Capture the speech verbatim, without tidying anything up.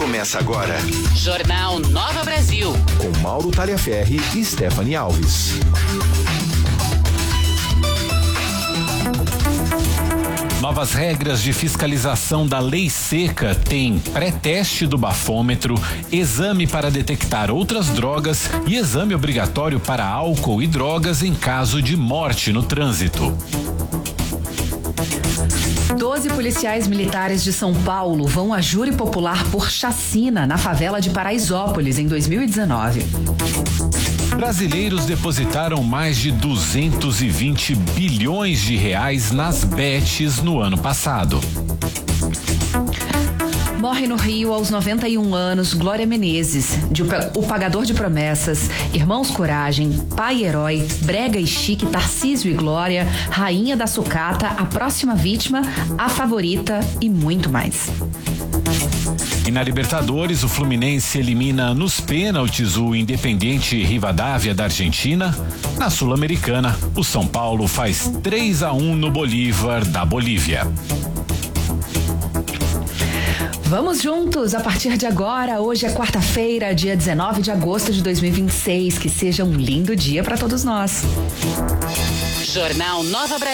Começa agora. Jornal Nova Brasil. Com Mauro Talhaferri e Stephanie Alves. Novas regras de fiscalização da lei seca têm pré-teste do bafômetro, exame para detectar outras drogas e exame obrigatório para álcool e drogas em caso de morte no trânsito. Doze policiais militares de São Paulo vão a júri popular por chacina na favela de Paraisópolis em dois mil e dezenove. Brasileiros depositaram mais de duzentos e vinte bilhões de reais nas bets no ano passado. Morre no Rio aos noventa e um anos Glória Menezes, de O Pagador de Promessas, Irmãos Coragem, Pai Herói, Brega e Chique, Tarcísio e Glória, Rainha da Sucata, A Próxima Vítima, A Favorita e muito mais. E na Libertadores, o Fluminense elimina nos pênaltis o Independiente Rivadavia da Argentina. Na Sul-Americana, o São Paulo faz três a um no Bolívar da Bolívia. Vamos juntos a partir de agora. Hoje é quarta-feira, dia dezenove de agosto de dois mil e vinte e seis. Que seja um lindo dia para todos nós. Jornal Nova Brasil.